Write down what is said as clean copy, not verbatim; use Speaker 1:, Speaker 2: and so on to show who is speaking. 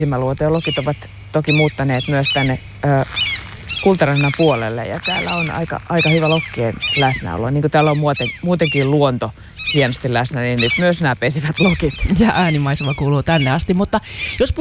Speaker 1: Pesimäluoto lokit ovat toki muuttaneet myös tänne Kultarannan puolelle ja täällä on aika hyvä lokkien läsnäolo. Niin kuin täällä on muutenkin luonto hienosti läsnä, niin nyt myös nämä pesivät lokit.
Speaker 2: Ja äänimaisema kuuluu tänne asti, mutta jos